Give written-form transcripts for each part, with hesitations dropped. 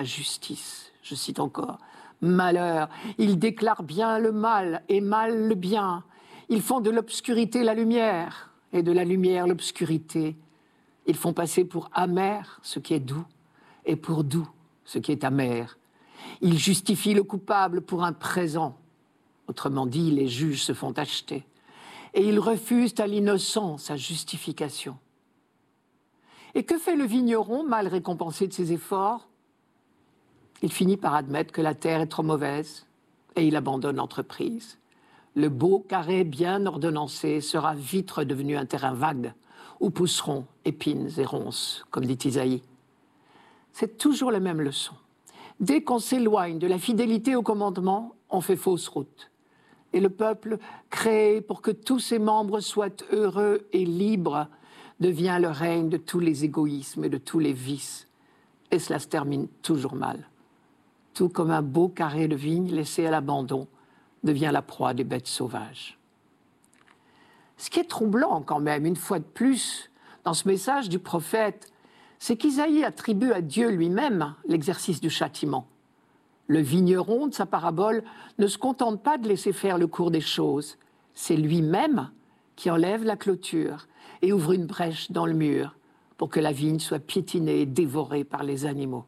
justice. Je cite encore. Malheur, ils déclarent bien le mal et mal le bien. Ils font de l'obscurité la lumière et de la lumière l'obscurité. Ils font passer pour amer ce qui est doux et pour doux ce qui est amer. Ils justifient le coupable pour un présent. Autrement dit, les juges se font acheter. Et ils refusent à l'innocent sa justification. Et que fait le vigneron, mal récompensé de ses efforts? Il finit par admettre que la terre est trop mauvaise et il abandonne l'entreprise. Le beau carré bien ordonnancé sera vite redevenu un terrain vague où pousseront épines et ronces, comme dit Isaïe. C'est toujours la même leçon. Dès qu'on s'éloigne de la fidélité au commandement, on fait fausse route. Et le peuple, créé pour que tous ses membres soient heureux et libres, devient le règne de tous les égoïsmes et de tous les vices. Et cela se termine toujours mal. Tout comme un beau carré de vigne laissé à l'abandon devient la proie des bêtes sauvages. Ce qui est troublant quand même, une fois de plus, dans ce message du prophète, c'est qu'Isaïe attribue à Dieu lui-même l'exercice du châtiment. Le vigneron de sa parabole ne se contente pas de laisser faire le cours des choses, c'est lui-même qui enlève la clôture et ouvre une brèche dans le mur pour que la vigne soit piétinée et dévorée par les animaux.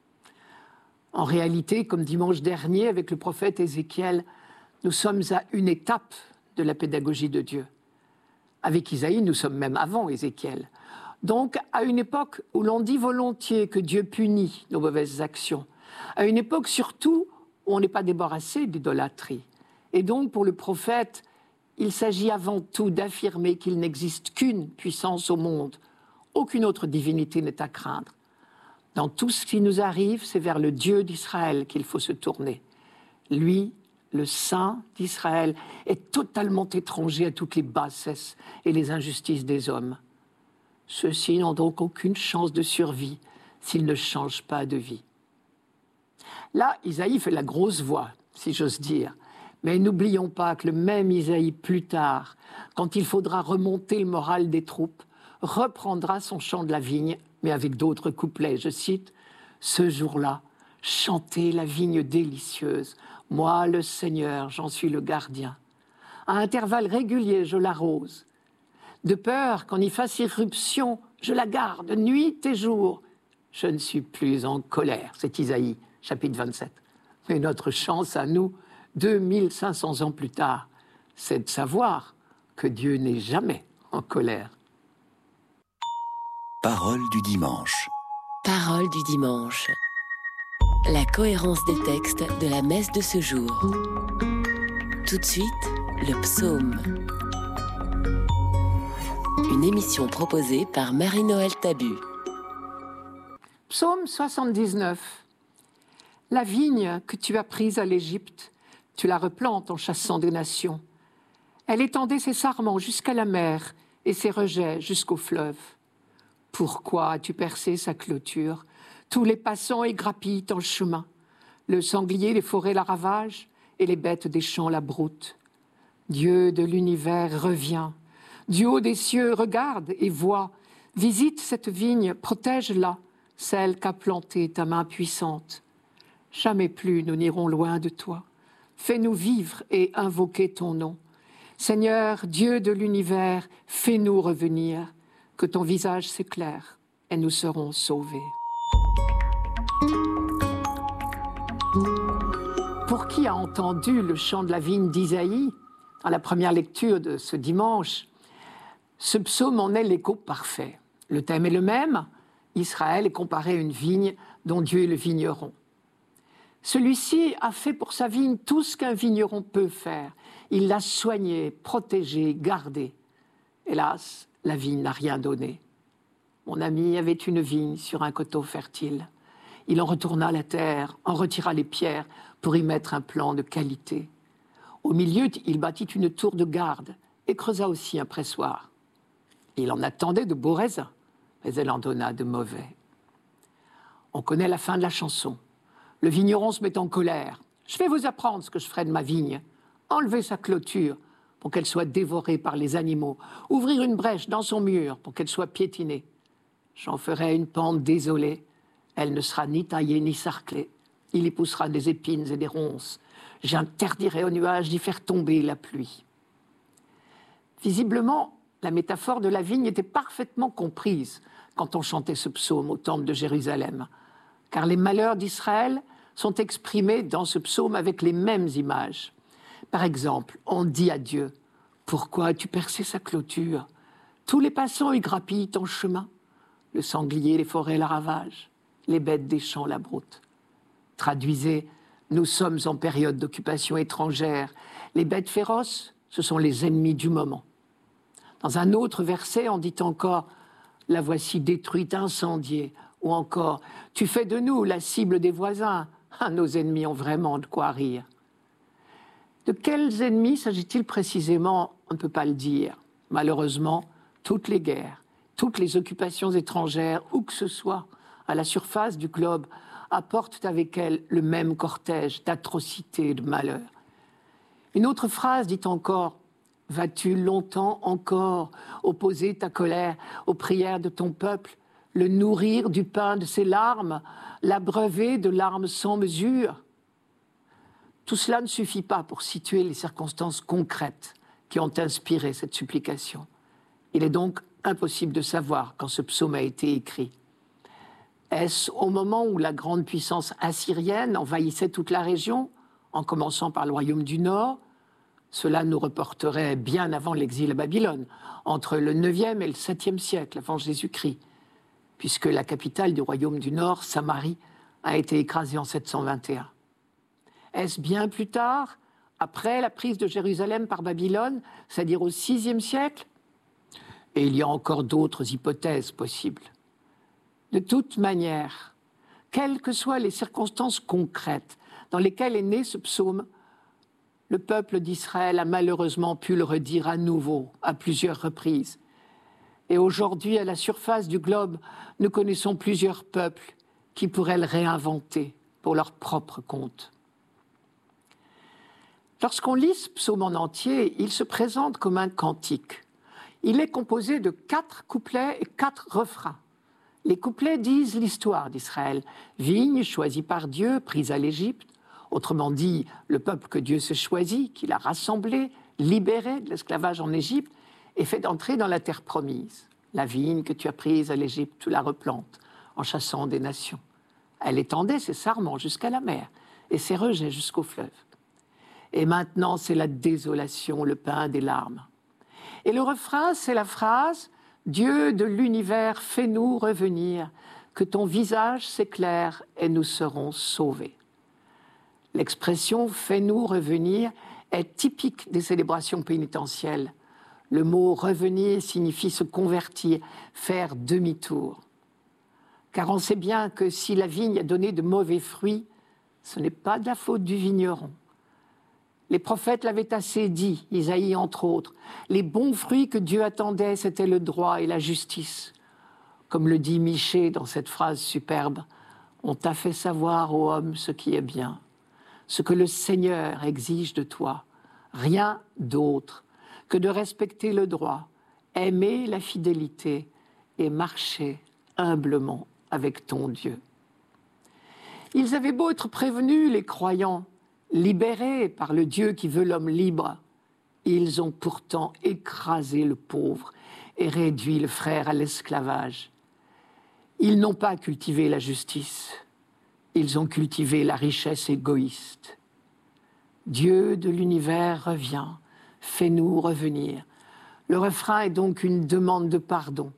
En réalité, comme dimanche dernier avec le prophète Ézéchiel, nous sommes à une étape de la pédagogie de Dieu. Avec Isaïe, nous sommes même avant Ézéchiel. Donc, à une époque où l'on dit volontiers que Dieu punit nos mauvaises actions, à une époque surtout où on n'est pas débarrassé d'idolâtrie. Et donc, pour le prophète, il s'agit avant tout d'affirmer qu'il n'existe qu'une puissance au monde. Aucune autre divinité n'est à craindre. Dans tout ce qui nous arrive, c'est vers le Dieu d'Israël qu'il faut se tourner. Lui, le Saint d'Israël, est totalement étranger à toutes les bassesses et les injustices des hommes. Ceux-ci n'ont donc aucune chance de survie s'ils ne changent pas de vie. Là, Isaïe fait la grosse voix, si j'ose dire. Mais n'oublions pas que le même Isaïe, plus tard, quand il faudra remonter le moral des troupes, reprendra son chant de la vigne, mais avec d'autres couplets. Je cite, « Ce jour-là, chantez la vigne délicieuse. Moi, le Seigneur, j'en suis le gardien. À intervalles réguliers, je l'arrose. De peur qu'en y fasse irruption, je la garde nuit et jour. Je ne suis plus en colère. » C'est Isaïe, chapitre 27. Mais notre chance à nous, 2500 ans plus tard, c'est de savoir que Dieu n'est jamais en colère. Parole du dimanche. Parole du dimanche. La cohérence des textes de la messe de ce jour. Tout de suite, le psaume. Une émission proposée par Marie-Noël Tabu. Psaume 79. La vigne que tu as prise à l'Égypte, tu la replantes en chassant des nations. Elle étendait ses sarments jusqu'à la mer et ses rejets jusqu'au fleuve. Pourquoi as-tu percé sa clôture? Tous les passants égrappillent en chemin. Le sanglier des forêts la ravage et les bêtes des champs la broutent. Dieu de l'univers revient. Du haut des cieux, regarde et vois. Visite cette vigne, protège-la, celle qu'a plantée ta main puissante. Jamais plus nous n'irons loin de toi. Fais-nous vivre et invoquer ton nom. Seigneur, Dieu de l'univers, fais-nous revenir. Que ton visage s'éclaire et nous serons sauvés. Pour qui a entendu le chant de la vigne d'Isaïe, dans la première lecture de ce dimanche, ce psaume en est l'écho parfait. Le thème est le même, Israël est comparé à une vigne dont Dieu est le vigneron. Celui-ci a fait pour sa vigne tout ce qu'un vigneron peut faire. Il l'a soignée, protégée, gardée. Hélas, la vigne n'a rien donné. Mon ami avait une vigne sur un coteau fertile. Il en retourna la terre, en retira les pierres pour y mettre un plan de qualité. Au milieu, il bâtit une tour de garde et creusa aussi un pressoir. Il en attendait de beaux raisins, mais elle en donna de mauvais. On connaît la fin de la chanson. Le vigneron se met en colère. « Je vais vous apprendre ce que je ferai de ma vigne. Enlever sa clôture pour qu'elle soit dévorée par les animaux. Ouvrir une brèche dans son mur pour qu'elle soit piétinée. J'en ferai une pente désolée. Elle ne sera ni taillée ni sarclée. Il y poussera des épines et des ronces. J'interdirai aux nuages d'y faire tomber la pluie. » Visiblement, la métaphore de la vigne était parfaitement comprise quand on chantait ce psaume au temple de Jérusalem, car les malheurs d'Israël sont exprimés dans ce psaume avec les mêmes images. Par exemple, on dit à Dieu « Pourquoi as-tu percé sa clôture ? Tous les passants y grappillent ton chemin. Le sanglier, les forêts la ravagent. Les bêtes des champs la broutent. » Traduisez, nous sommes en période d'occupation étrangère. Les bêtes féroces, ce sont les ennemis du moment. Dans un autre verset, on dit encore « La voici détruite, incendiée » ou encore « Tu fais de nous la cible des voisins. » Ah, nos ennemis ont vraiment de quoi rire. De quels ennemis s'agit-il précisément? On ne peut pas le dire. Malheureusement, toutes les guerres, toutes les occupations étrangères, où que ce soit, à la surface du globe, apportent avec elles le même cortège d'atrocités et de malheurs. Une autre phrase dit encore « Vas-tu longtemps encore opposer ta colère aux prières de ton peuple, le nourrir du pain de ses larmes, l'abreuver de larmes sans mesure ?» Tout cela ne suffit pas pour situer les circonstances concrètes qui ont inspiré cette supplication. Il est donc impossible de savoir quand ce psaume a été écrit. Est-ce au moment où la grande puissance assyrienne envahissait toute la région, en commençant par le royaume du Nord? Cela nous reporterait bien avant l'exil à Babylone, entre le 9e et le 7e siècle avant Jésus-Christ, puisque la capitale du royaume du Nord, Samarie, a été écrasée en 721. Est-ce bien plus tard, après la prise de Jérusalem par Babylone, c'est-à-dire au 6e siècle? Et il y a encore d'autres hypothèses possibles. De toute manière, quelles que soient les circonstances concrètes dans lesquelles est né ce psaume, le peuple d'Israël a malheureusement pu le redire à nouveau, à plusieurs reprises. Et aujourd'hui, à la surface du globe, nous connaissons plusieurs peuples qui pourraient le réinventer pour leur propre compte. Lorsqu'on lit ce psaume en entier, il se présente comme un cantique. Il est composé de 4 couplets et 4 refrains. Les couplets disent l'histoire d'Israël, vigne choisie par Dieu, prise à l'Égypte, autrement dit, le peuple que Dieu s'est choisi, qu'il a rassemblé, libéré de l'esclavage en Égypte et fait entrer dans la terre promise. La vigne que tu as prise à l'Égypte, tu la replantes en chassant des nations. Elle étendait ses sarments jusqu'à la mer et ses rejets jusqu'au fleuve. Et maintenant, c'est la désolation, le pain des larmes. Et le refrain, c'est la phrase « Dieu de l'univers, fais-nous revenir, que ton visage s'éclaire et nous serons sauvés. » L'expression « fais-nous revenir » est typique des célébrations pénitentielles. Le mot « revenir » signifie se convertir, faire demi-tour. Car on sait bien que si la vigne a donné de mauvais fruits, ce n'est pas de la faute du vigneron. Les prophètes l'avaient assez dit, Isaïe entre autres. Les bons fruits que Dieu attendait, c'était le droit et la justice. Comme le dit Michée dans cette phrase superbe, « On t'a fait savoir, ô homme, ce qui est bien, ce que le Seigneur exige de toi, rien d'autre que de respecter le droit, aimer la fidélité et marcher humblement avec ton Dieu. » Ils avaient beau être prévenus, les croyants, libérés par le Dieu qui veut l'homme libre, ils ont pourtant écrasé le pauvre et réduit le frère à l'esclavage. Ils n'ont pas cultivé la justice, ils ont cultivé la richesse égoïste. Dieu de l'univers revient, fais-nous revenir. Le refrain est donc une demande de pardon.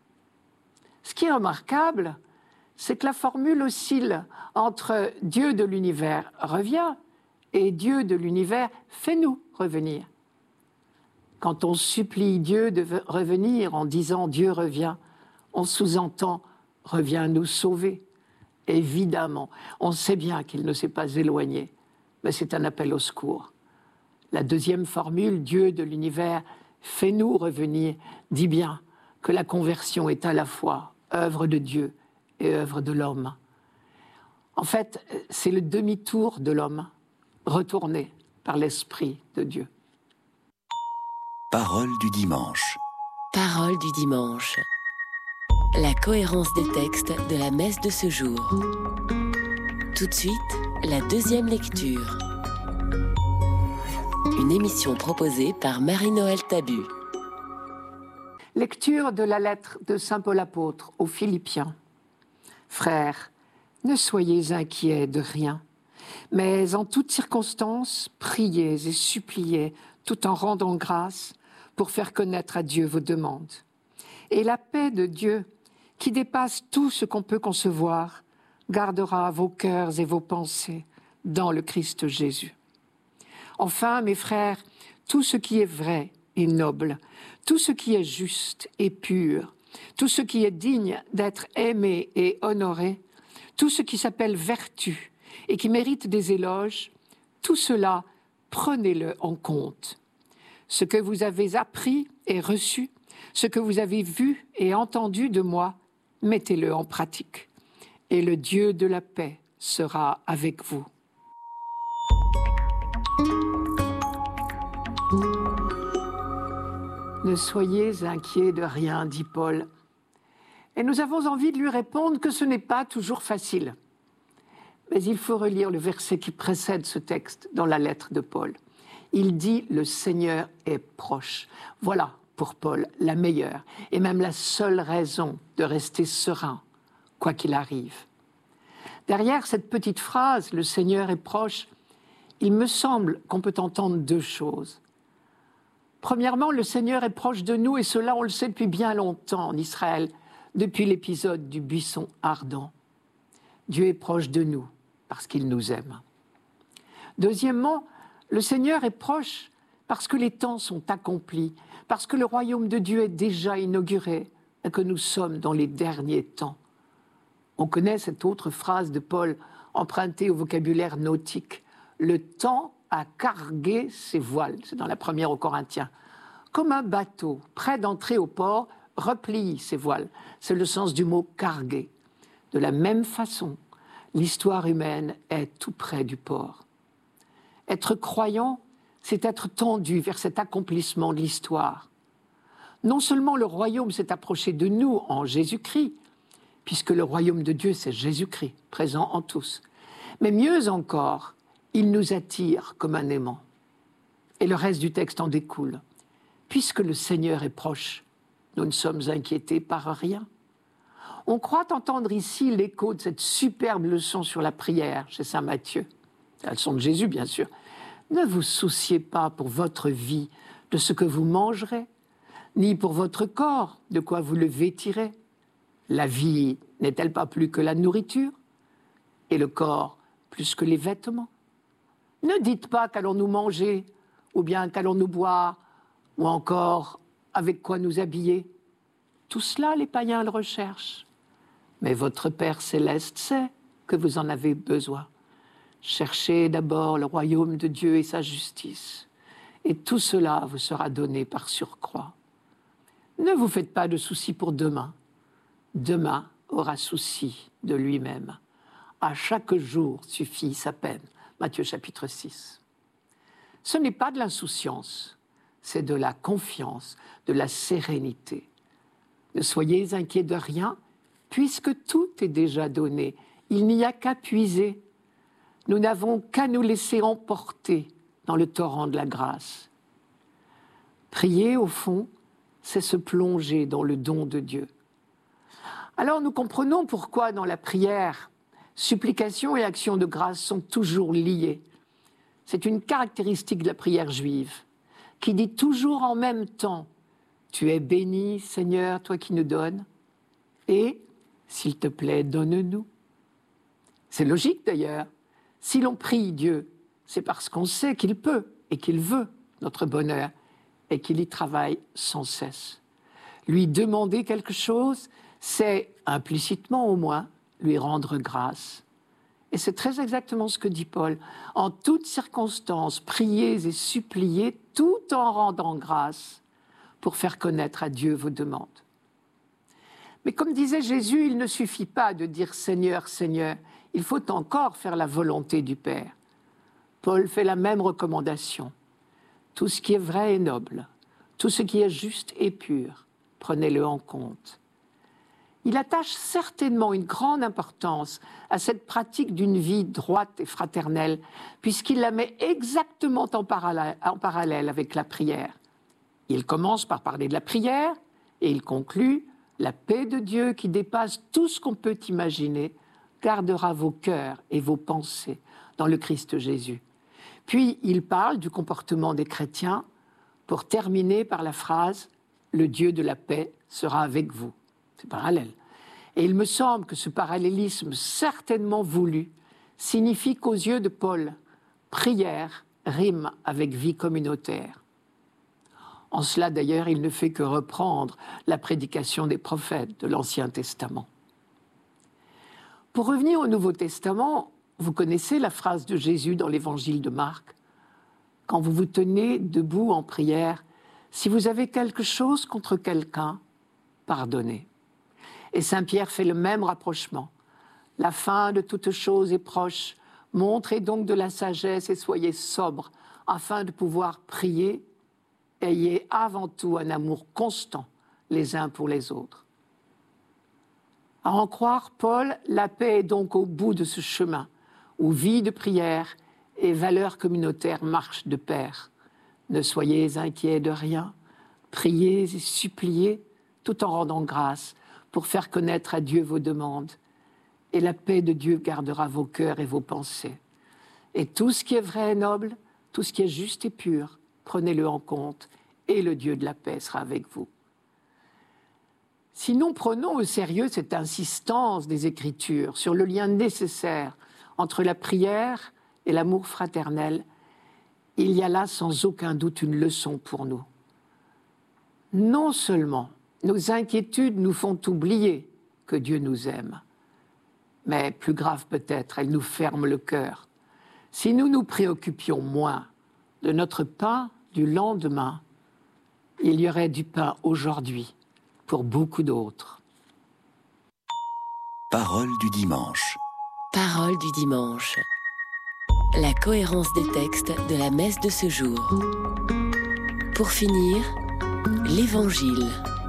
Ce qui est remarquable, c'est que la formule oscille entre Dieu de l'univers revient et Dieu de l'univers, fais-nous revenir. Quand on supplie Dieu de revenir en disant Dieu revient, on sous-entend reviens nous sauver. Évidemment, on sait bien qu'il ne s'est pas éloigné, mais c'est un appel au secours. La deuxième formule, Dieu de l'univers, fais-nous revenir, dit bien que la conversion est à la fois œuvre de Dieu et œuvre de l'homme. En fait, c'est le demi-tour de l'homme, retourné par l'Esprit de Dieu. Parole du dimanche. Parole du dimanche. La cohérence des textes de la messe de ce jour. Tout de suite, la deuxième lecture. Une émission proposée par Marie-Noël Tabu. Lecture de la lettre de saint Paul apôtre aux Philippiens. Frères, ne soyez inquiets de rien, mais en toutes circonstances, priez et suppliez, tout en rendant grâce, pour faire connaître à Dieu vos demandes. Et la paix de Dieu, qui dépasse tout ce qu'on peut concevoir, gardera vos cœurs et vos pensées dans le Christ Jésus. Enfin, mes frères, tout ce qui est vrai et noble, tout ce qui est juste et pur, tout ce qui est digne d'être aimé et honoré, tout ce qui s'appelle vertu et qui mérite des éloges, tout cela, prenez-le en compte. Ce que vous avez appris et reçu, ce que vous avez vu et entendu de moi, mettez-le en pratique. Et le Dieu de la paix sera avec vous. Ne soyez inquiets de rien, dit Paul. Et nous avons envie de lui répondre que ce n'est pas toujours facile. Mais il faut relire le verset qui précède ce texte dans la lettre de Paul. Il dit « Le Seigneur est proche ». Voilà, pour Paul, la meilleure et même la seule raison de rester serein, quoi qu'il arrive. Derrière cette petite phrase « Le Seigneur est proche », il me semble qu'on peut entendre deux choses. Premièrement, le Seigneur est proche de nous, et cela on le sait depuis bien longtemps en Israël, depuis l'épisode du buisson ardent. Dieu est proche de nous parce qu'il nous aime. Deuxièmement, le Seigneur est proche parce que les temps sont accomplis, parce que le royaume de Dieu est déjà inauguré et que nous sommes dans les derniers temps. On connaît cette autre phrase de Paul empruntée au vocabulaire nautique. Le temps a cargué ses voiles, c'est dans la première aux Corinthiens. Comme un bateau prêt d'entrer au port replie ses voiles. C'est le sens du mot carguer. De la même façon, l'histoire humaine est tout près du port. Être croyant, c'est être tendu vers cet accomplissement de l'histoire. Non seulement le royaume s'est approché de nous en Jésus-Christ, puisque le royaume de Dieu, c'est Jésus-Christ, présent en tous, mais mieux encore, il nous attire comme un aimant. Et le reste du texte en découle. Puisque le Seigneur est proche, nous ne sommes inquiétés par rien. On croit entendre ici l'écho de cette superbe leçon sur la prière chez saint Matthieu. La leçon de Jésus, bien sûr. Ne vous souciez pas pour votre vie de ce que vous mangerez, ni pour votre corps de quoi vous le vêtirez. La vie n'est-elle pas plus que la nourriture, et le corps plus que les vêtements? Ne dites pas qu'allons-nous manger, ou bien qu'allons-nous boire, ou encore avec quoi nous habiller. Tout cela, les païens le recherchent. Mais votre Père céleste sait que vous en avez besoin. Cherchez d'abord le royaume de Dieu et sa justice, et tout cela vous sera donné par surcroît. Ne vous faites pas de soucis pour demain. Demain aura souci de lui-même. À chaque jour suffit sa peine. Matthieu chapitre 6. Ce n'est pas de l'insouciance, c'est de la confiance, de la sérénité. Ne soyez inquiets de rien, puisque tout est déjà donné. Il n'y a qu'à puiser. Nous n'avons qu'à nous laisser emporter dans le torrent de la grâce. Prier, au fond, c'est se plonger dans le don de Dieu. Alors nous comprenons pourquoi dans la prière, supplication et action de grâce sont toujours liées. C'est une caractéristique de la prière juive, qui dit toujours en même temps « Tu es béni, Seigneur, toi qui nous donnes, et, s'il te plaît, donne-nous. » C'est logique d'ailleurs. Si l'on prie Dieu, c'est parce qu'on sait qu'il peut et qu'il veut notre bonheur et qu'il y travaille sans cesse. Lui demander quelque chose, c'est, implicitement au moins, lui rendre grâce. Et c'est très exactement ce que dit Paul. En toutes circonstances, priez et suppliez tout en rendant grâce pour faire connaître à Dieu vos demandes. Mais comme disait Jésus, il ne suffit pas de dire « Seigneur, Seigneur », il faut encore faire la volonté du Père. Paul fait la même recommandation. Tout ce qui est vrai et noble, tout ce qui est juste et pur, prenez-le en compte. Il attache certainement une grande importance à cette pratique d'une vie droite et fraternelle, puisqu'il la met exactement en parallèle avec la prière. Il commence par parler de la prière et il conclut « La paix de Dieu qui dépasse tout ce qu'on peut imaginer gardera vos cœurs et vos pensées dans le Christ Jésus ». Puis il parle du comportement des chrétiens pour terminer par la phrase « Le Dieu de la paix sera avec vous ». C'est parallèle. Et il me semble que ce parallélisme certainement voulu signifie qu'aux yeux de Paul, prière rime avec vie communautaire. En cela, d'ailleurs, il ne fait que reprendre la prédication des prophètes de l'Ancien Testament. Pour revenir au Nouveau Testament, vous connaissez la phrase de Jésus dans l'Évangile de Marc. Quand vous vous tenez debout en prière, si vous avez quelque chose contre quelqu'un, pardonnez. Et Saint Pierre fait le même rapprochement. La fin de toute chose est proche. Montrez donc de la sagesse et soyez sobres, afin de pouvoir prier. Ayez avant tout un amour constant les uns pour les autres. À en croire Paul, la paix est donc au bout de ce chemin, où vie de prière et valeurs communautaires marchent de pair. Ne soyez inquiets de rien, priez et suppliez, tout en rendant grâce, pour faire connaître à Dieu vos demandes. Et la paix de Dieu gardera vos cœurs et vos pensées. Et tout ce qui est vrai et noble, tout ce qui est juste et pur, prenez-le en compte, et le Dieu de la paix sera avec vous. Si nous prenons au sérieux cette insistance des Écritures sur le lien nécessaire entre la prière et l'amour fraternel, il y a là sans aucun doute une leçon pour nous. Non seulement nos inquiétudes nous font oublier que Dieu nous aime, mais plus grave peut-être, elles nous ferment le cœur. Si nous nous préoccupions moins de notre pain du lendemain, il y aurait du pain aujourd'hui pour beaucoup d'autres. Parole du dimanche. Parole du dimanche. La cohérence des textes de la messe de ce jour. Pour finir, l'Évangile.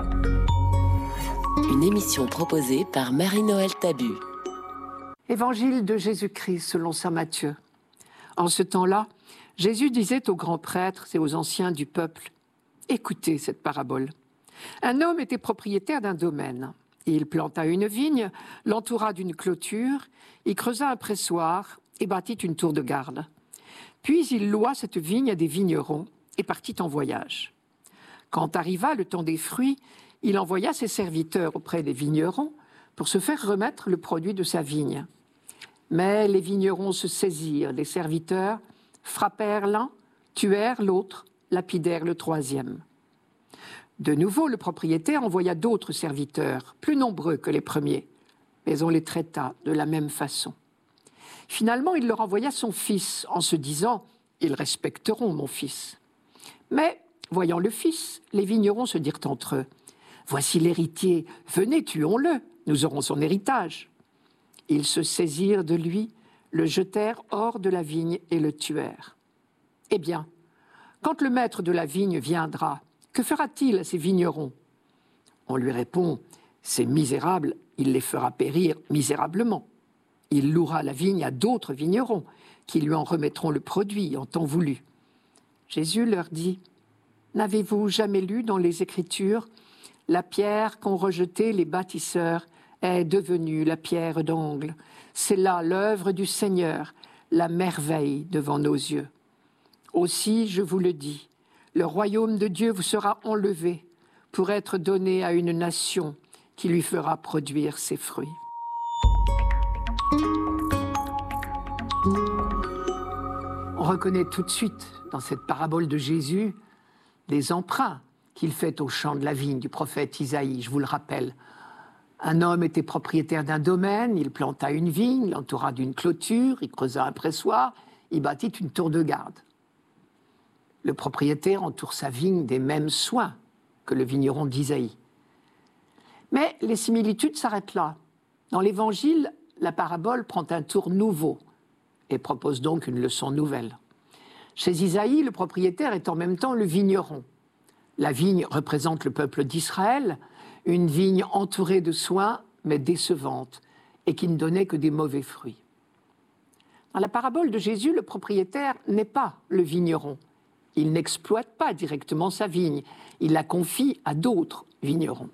Une émission proposée par Marie-Noël Tabu. Évangile de Jésus-Christ selon saint Matthieu. En ce temps-là, Jésus disait aux grands prêtres et aux anciens du peuple « Écoutez cette parabole. Un homme était propriétaire d'un domaine. Il planta une vigne, l'entoura d'une clôture, y creusa un pressoir et bâtit une tour de garde. Puis il loua cette vigne à des vignerons et partit en voyage. Quand arriva le temps des fruits, il envoya ses serviteurs auprès des vignerons pour se faire remettre le produit de sa vigne. Mais les vignerons se saisirent des serviteurs, frappèrent l'un, tuèrent l'autre, lapidèrent le troisième. De nouveau, le propriétaire envoya d'autres serviteurs, plus nombreux que les premiers, mais on les traita de la même façon. Finalement, il leur envoya son fils, en se disant « Ils respecteront mon fils ». Mais, voyant le fils, les vignerons se dirent entre eux « Voici l'héritier, venez, tuons-le, nous aurons son héritage ». Ils se saisirent de lui, le jetèrent hors de la vigne et le tuèrent. Eh bien, quand le maître de la vigne viendra, que fera-t-il à ces vignerons ? On lui répond, ces misérables, il les fera périr misérablement. Il louera la vigne à d'autres vignerons qui lui en remettront le produit en temps voulu. Jésus leur dit, n'avez-vous jamais lu dans les Écritures, la pierre qu'ont rejetée les bâtisseurs est devenue la pierre d'angle. C'est là l'œuvre du Seigneur, la merveille devant nos yeux. Aussi, je vous le dis, le royaume de Dieu vous sera enlevé pour être donné à une nation qui lui fera produire ses fruits. On reconnaît tout de suite dans cette parabole de Jésus les emprunts qu'il fait au champ de la vigne du prophète Isaïe, je vous le rappelle. Un homme était propriétaire d'un domaine, il planta une vigne, l'entoura d'une clôture, il creusa un pressoir, il bâtit une tour de garde. Le propriétaire entoure sa vigne des mêmes soins que le vigneron d'Isaïe. Mais les similitudes s'arrêtent là. Dans l'Évangile, la parabole prend un tour nouveau et propose donc une leçon nouvelle. Chez Isaïe, le propriétaire est en même temps le vigneron. La vigne représente le peuple d'Israël, une vigne entourée de soins, mais décevante, et qui ne donnait que des mauvais fruits. Dans la parabole de Jésus, le propriétaire n'est pas le vigneron. Il n'exploite pas directement sa vigne, il la confie à d'autres vignerons.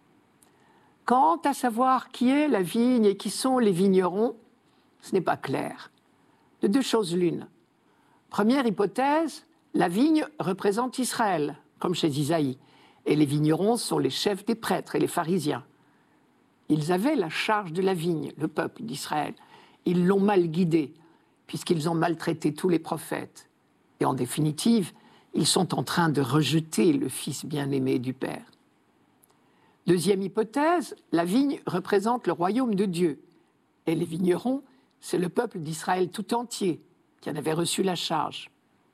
Quant à savoir qui est la vigne et qui sont les vignerons, ce n'est pas clair. De deux choses l'une. Première hypothèse, la vigne représente Israël, comme chez Isaïe, et les vignerons sont les chefs des prêtres et les pharisiens. Ils avaient la charge de la vigne, le peuple d'Israël. Ils l'ont mal guidé, puisqu'ils ont maltraité tous les prophètes. Et en définitive, ils sont en train de rejeter le Fils bien-aimé du Père. Deuxième hypothèse, la vigne représente le royaume de Dieu. Et les vignerons, c'est le peuple d'Israël tout entier qui en avait reçu la charge.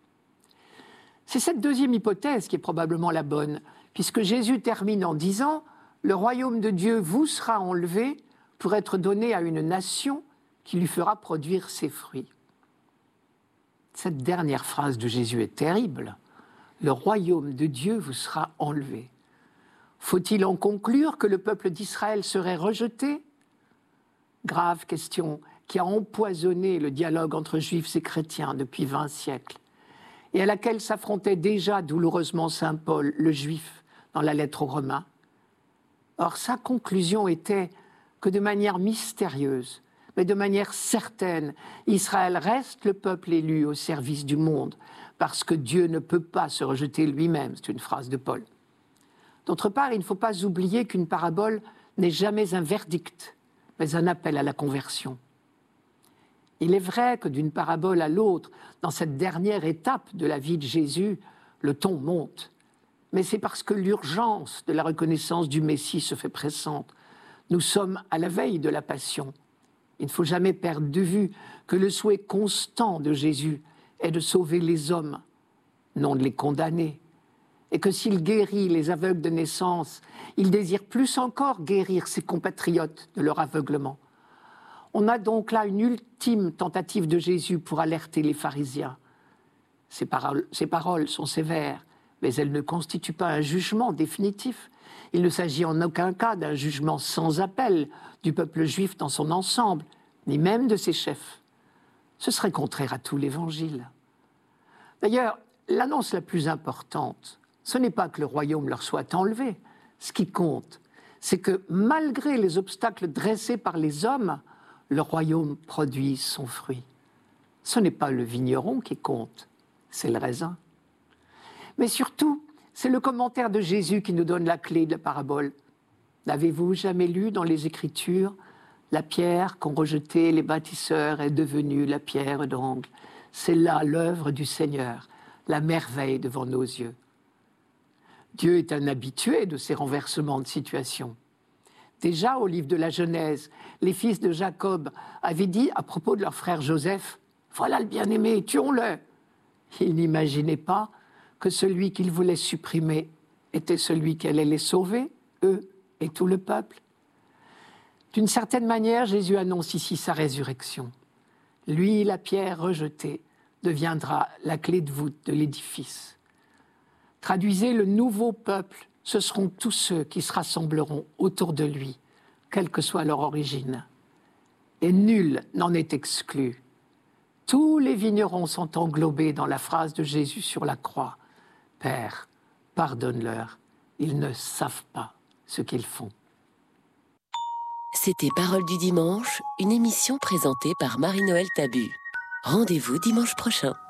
C'est cette deuxième hypothèse qui est probablement la bonne, puisque Jésus termine en disant « Le royaume de Dieu vous sera enlevé pour être donné à une nation qui lui fera produire ses fruits. » Cette dernière phrase de Jésus est terrible. « Le royaume de Dieu vous sera enlevé ». Faut-il en conclure que le peuple d'Israël serait rejeté ? Grave question qui a empoisonné le dialogue entre juifs et chrétiens depuis 20 siècles et à laquelle s'affrontait déjà douloureusement saint Paul, le juif, dans la lettre aux Romains. Or, sa conclusion était que de manière mystérieuse, mais de manière certaine, Israël reste le peuple élu au service du monde, parce que Dieu ne peut pas se rejeter lui-même. C'est une phrase de Paul. D'autre part, il ne faut pas oublier qu'une parabole n'est jamais un verdict, mais un appel à la conversion. Il est vrai que d'une parabole à l'autre, dans cette dernière étape de la vie de Jésus, le ton monte. Mais c'est parce que l'urgence de la reconnaissance du Messie se fait pressante. Nous sommes à la veille de la Passion. Il ne faut jamais perdre de vue que le souhait constant de Jésus est de sauver les hommes, non de les condamner. Et que s'il guérit les aveugles de naissance, il désire plus encore guérir ses compatriotes de leur aveuglement. On a donc là une ultime tentative de Jésus pour alerter les pharisiens. Ces paroles sont sévères, mais elles ne constituent pas un jugement définitif. Il ne s'agit en aucun cas d'un jugement sans appel du peuple juif dans son ensemble, ni même de ses chefs. Ce serait contraire à tout l'Évangile. D'ailleurs, l'annonce la plus importante, ce n'est pas que le royaume leur soit enlevé. Ce qui compte, c'est que malgré les obstacles dressés par les hommes, le royaume produit son fruit. Ce n'est pas le vigneron qui compte, c'est le raisin. Mais surtout, c'est le commentaire de Jésus qui nous donne la clé de la parabole. N'avez-vous jamais lu dans les Écritures « La pierre qu'ont rejetée les bâtisseurs est devenue la pierre d'angle. C'est là l'œuvre du Seigneur, la merveille devant nos yeux. » Dieu est un habitué de ces renversements de situation. Déjà, au livre de la Genèse, les fils de Jacob avaient dit à propos de leur frère Joseph « Voilà le bien-aimé, tuons-le !» Ils n'imaginaient pas que celui qu'ils voulaient supprimer était celui qui allait les sauver, eux et tout le peuple. D'une certaine manière, Jésus annonce ici sa résurrection. Lui, la pierre rejetée, deviendra la clé de voûte de l'édifice. Traduisez le nouveau peuple, ce seront tous ceux qui se rassembleront autour de lui, quelle que soit leur origine. Et nul n'en est exclu. Tous les vignerons sont englobés dans la phrase de Jésus sur la croix. « Père, pardonne-leur, ils ne savent pas ce qu'ils font. » C'était Parole du dimanche, une émission présentée par Marie-Noël Tabu. Rendez-vous dimanche prochain.